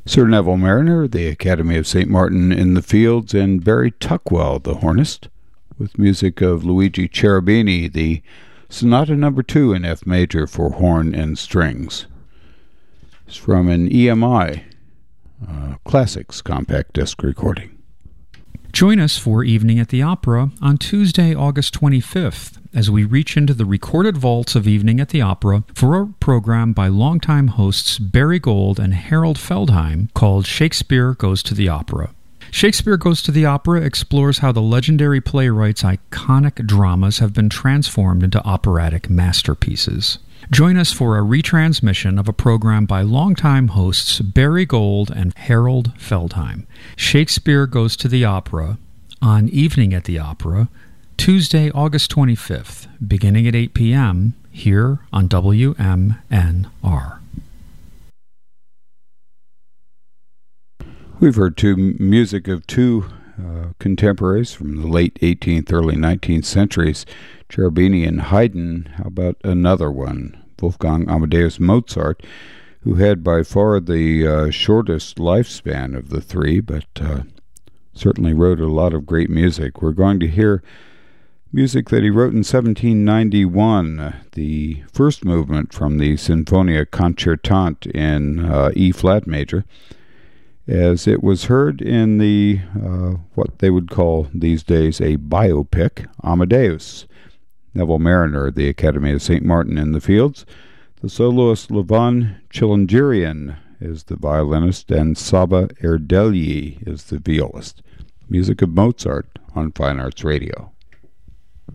Sir Neville Mariner, the Academy of St. Martin in the Fields, and Barry Tuckwell, the hornist, with music of Luigi Cherubini, the Sonata No. 2 in F major for horn and strings. It's from an EMI Classics compact disc recording. Join us for Evening at the Opera on Tuesday, August 25th, as we reach into the recorded vaults of Evening at the Opera for a program by longtime hosts Barry Gold and Harold Feldheim called Shakespeare Goes to the Opera. Shakespeare Goes to the Opera explores how the legendary playwright's iconic dramas have been transformed into operatic masterpieces. Join us for a retransmission of a program by longtime hosts Barry Gold and Harold Feldheim. Shakespeare Goes to the Opera on Evening at the Opera, Tuesday, August 25th, beginning at 8 p.m. here on WMNR. We've heard music of two contemporaries from the late 18th, early 19th centuries, Cherubini and Haydn. How about another one, Wolfgang Amadeus Mozart, who had by far the shortest lifespan of the three, but certainly wrote a lot of great music. We're going to hear music that he wrote in 1791, the first movement from the Sinfonia Concertante in E-flat major, as it was heard in the what they would call these days a biopic, Amadeus. Neville Mariner, the Academy of St. Martin in the Fields. The soloist Levan Chilingirian is the violinist, and Saba Erdelyi is the violist. Music of Mozart on Fine Arts Radio.